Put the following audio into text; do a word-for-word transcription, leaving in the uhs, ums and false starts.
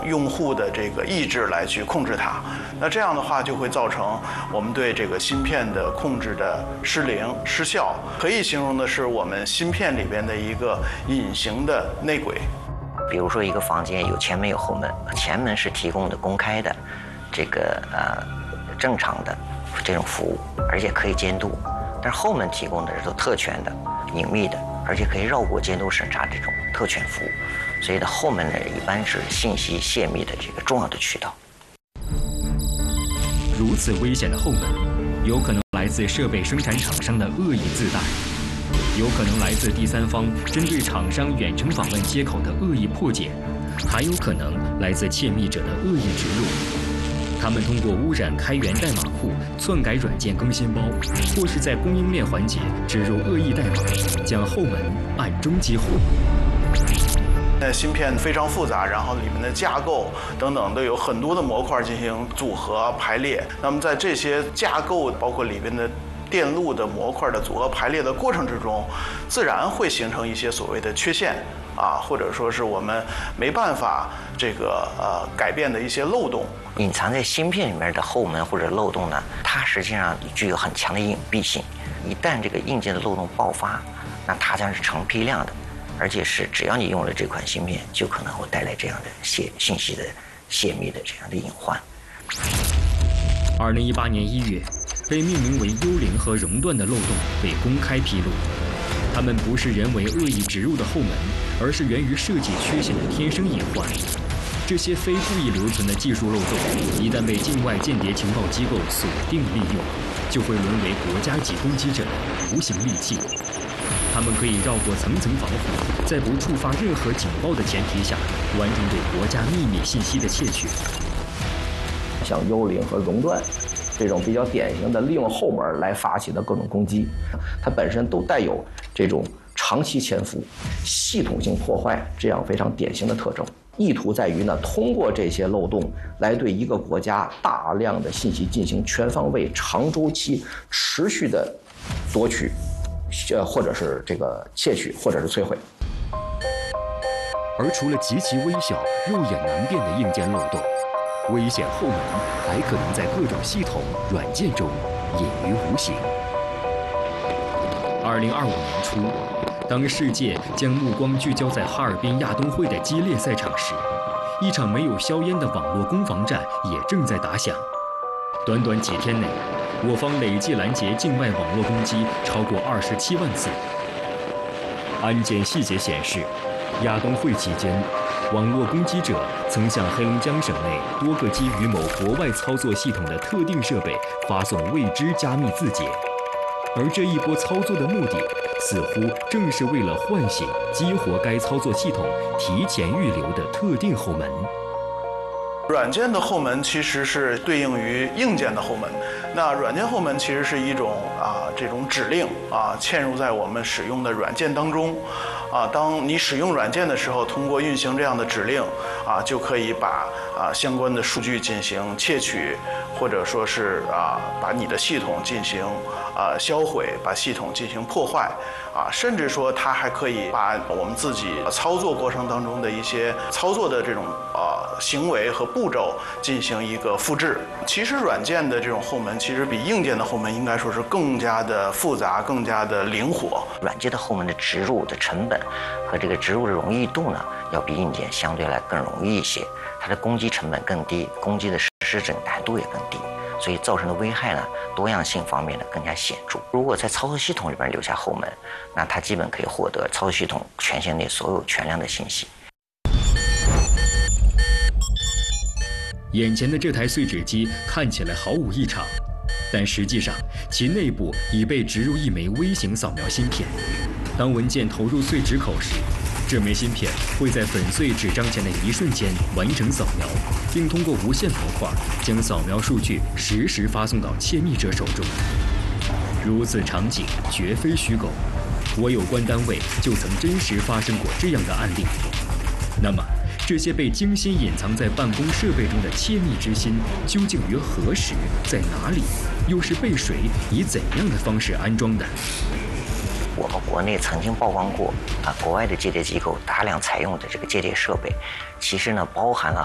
用户的这个意志来去控制它。那这样的话就会造成我们对这个芯片的控制的失灵失效，可以形容的是我们芯片里边的一个隐形的内鬼。 比如说一个房间有前门有后门，前门是提供的公开的这个呃正常的这种服务，而且可以监督，但是后门提供的是都特权的隐秘的，而且可以绕过监督审查这种特权服务，所以呢后门呢一般是信息泄密的这个重要的渠道。 如此危险的后门，有可能来自设备生产厂商的恶意自带，有可能来自第三方针对厂商远程访问接口的恶意破解，还有可能来自窃密者的恶意植入。他们通过污染开源代码库、篡改软件更新包，或是在供应链环节植入恶意代码，将后门暗中激活。 那芯片非常复杂，然后里面的架构等等都有很多的模块进行组合排列。那么在这些架构包括里面的电路的模块的组合排列的过程之中，自然会形成一些所谓的缺陷啊，或者说是我们没办法这个呃改变的一些漏洞。 隐藏在芯片里面的后门或者漏洞呢，它实际上具有很强的隐蔽性。一旦这个硬件的漏洞爆发，那它将是成批量的，而且是只要你用了这款芯片，就可能会带来这样的泄信息的泄密的这样的隐患。 二零一八年一月，被命名为幽灵和熔断的漏洞被公开披露。它们不是人为恶意植入的后门，而是源于设计缺陷的天生隐患。这些非故意留存的技术漏洞，一旦被境外间谍情报机构锁定利用，就会沦为国家级攻击者的无形利器。他们可以绕过层层防护，在不触发任何警报的前提下，完成对国家秘密信息的窃取。 像幽灵和熔断这种比较典型的利用后门来发起的各种攻击，它本身都带有这种长期潜伏、系统性破坏这样非常典型的特征。意图在于呢，通过这些漏洞来对一个国家大量的信息进行全方位、长周期、持续的夺取，呃，或者是这个窃取，或者是摧毁。 而除了极其微小、肉眼难辨的硬件漏洞，危险后门还可能在各种系统、软件中隐于无形。二零二五年初，当世界将目光聚焦在哈尔滨亚冬会的激烈赛场时，一场没有硝烟的网络攻防战也正在打响。短短几天内，我方累计拦截境外网络攻击超过二十七万次。安检细节显示，亚冬会期间，网络攻击者曾向黑龙江省内多个基于某国外操作系统的特定设备发送未知加密字节，而这一波操作的目的，似乎正是为了唤醒、激活该操作系统提前预留的特定后门。 软件的后门其实是对应于硬件的后门，那软件后门其实是一种啊这种指令啊嵌入在我们使用的软件当中，啊当你使用软件的时候，通过运行这样的指令啊就可以把啊相关的数据进行窃取，或者说是啊把你的系统进行啊销毁，把系统进行破坏，啊甚至说它还可以把我们自己操作过程当中的一些操作的这种啊行为和步骤进行一个复制。其实软件的这种后门其实比硬件的后门应该说是更加的复杂，更加的灵活。 软件的后门的植入的成本和这个植入的容易度呢，要比硬件相对来更容易一些，它的攻击成本更低，攻击的实施整难度也更低，所以造成的危害呢，多样性方面呢更加显著。如果在操作系统里边留下后门，那它基本可以获得操作系统权限内所有全量的信息。 眼前的这台碎纸机看起来毫无异常，但实际上其内部已被植入一枚微型扫描芯片。当文件投入碎纸口时，这枚芯片会在粉碎纸张前的一瞬间完成扫描，并通过无线模块将扫描数据实时发送到窃密者手中。如此场景绝非虚构，我有关单位就曾真实发生过这样的案例。那么，这些被精心隐藏在办公设备中的窃密之心，究竟于何时、在哪里，又是被谁以怎样的方式安装的？ 我们国内曾经曝光过啊，国外的间谍机构大量采用的这个间谍设备，其实呢包含了